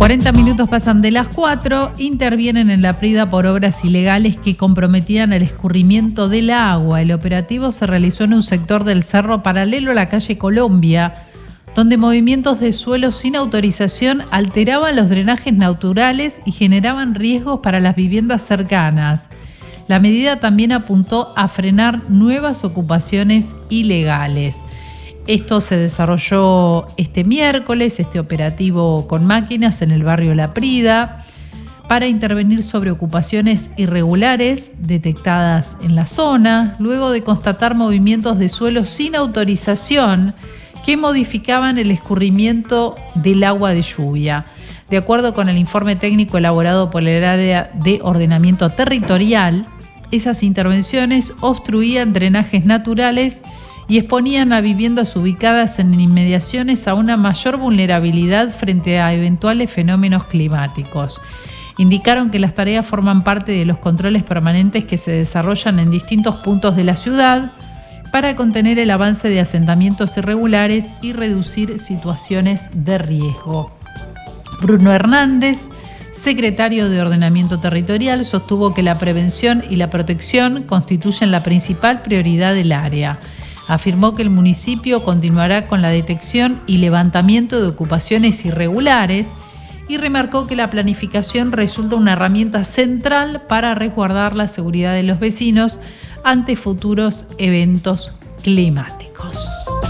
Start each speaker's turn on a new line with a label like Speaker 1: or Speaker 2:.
Speaker 1: 40 minutos pasan de las 4, intervienen en la Prida por obras ilegales que comprometían el escurrimiento del agua. El operativo se realizó en un sector del cerro paralelo a la calle Colombia, donde movimientos de suelo sin autorización alteraban los drenajes naturales y generaban riesgos para las viviendas cercanas. La medida también apuntó a frenar nuevas ocupaciones ilegales. Esto se desarrolló este miércoles, este operativo con máquinas en el barrio La Prida, para intervenir sobre ocupaciones irregulares detectadas en la zona, luego de constatar movimientos de suelo sin autorización que modificaban el escurrimiento del agua de lluvia. De acuerdo con el informe técnico elaborado por el área de ordenamiento territorial, esas intervenciones obstruían drenajes naturales y exponían a viviendas ubicadas en inmediaciones a una mayor vulnerabilidad frente a eventuales fenómenos climáticos. Indicaron que las tareas forman parte de los controles permanentes que se desarrollan en distintos puntos de la ciudad para contener el avance de asentamientos irregulares y reducir situaciones de riesgo. Bruno Hernández, secretario de Ordenamiento Territorial, sostuvo que la prevención y la protección constituyen la principal prioridad del área. Afirmó que el municipio continuará con la detección y levantamiento de ocupaciones irregulares y remarcó que la planificación resulta una herramienta central para resguardar la seguridad de los vecinos ante futuros eventos climáticos.